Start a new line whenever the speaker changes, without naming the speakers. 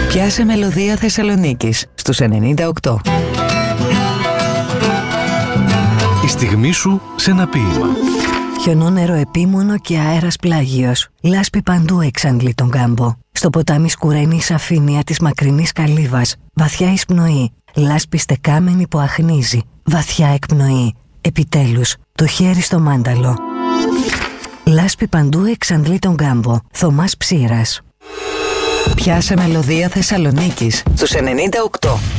Πιάσε μελωδία Θεσσαλονίκης στους 98.
Η στιγμή σου σε ένα ποίημα.
Χιονόνερο επίμονο και αέρας πλάγιος. Λάσπη παντού εξαντλεί τον κάμπο. Στο ποτάμι σκουραίνει η σαφήνεια της μακρινής καλύβας. Βαθιά εισπνοή. Λάσπη στεκάμενη που αχνίζει. Βαθιά εκπνοή. Επιτέλους, το χέρι στο μάνταλο. Λάσπη παντού εξαντλεί τον κάμπο. Θωμάς Ψήρας.
Πιάσε μελωδία Θεσσαλονίκης στους 98.